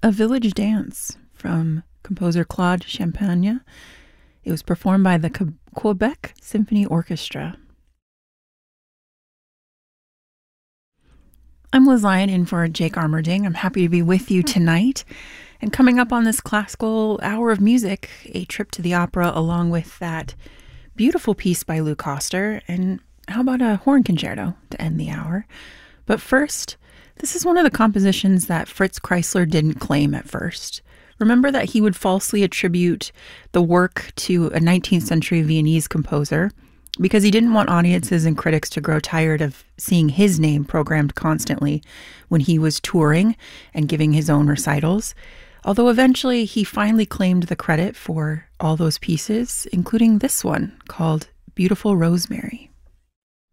A Village Dance from composer Claude Champagne. It was performed by the Quebec Symphony Orchestra. I'm Liz Lyon in for Jake Armerding. I'm happy to be with you tonight. And coming up on this classical hour of music, a trip to the opera along with that beautiful piece by Lou Koster. And how about a horn concerto to end the hour? But first, this is one of the compositions that Fritz Kreisler didn't claim at first. Remember that he would falsely attribute the work to a 19th century Viennese composer because he didn't want audiences and critics to grow tired of seeing his name programmed constantly when he was touring and giving his own recitals. Although eventually he finally claimed the credit for all those pieces, including this one called Beautiful Rosemary.